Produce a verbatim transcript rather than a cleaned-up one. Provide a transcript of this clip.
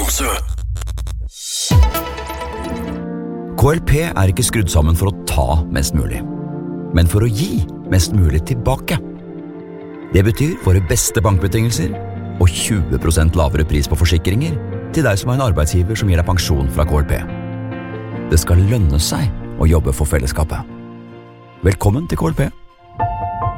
Monster. K L P er ikke skrudd sammen for å ta mest mulig, men for å gi mest mulig tilbake. Det betyr våre beste bankbetingelser og tjue prosent lavere pris på forsikringer til deg som er en arbeidsgiver som gir deg pensjon fra K L P. Det skal lønne seg å jobbe for fellesskapet. Velkommen til K L P.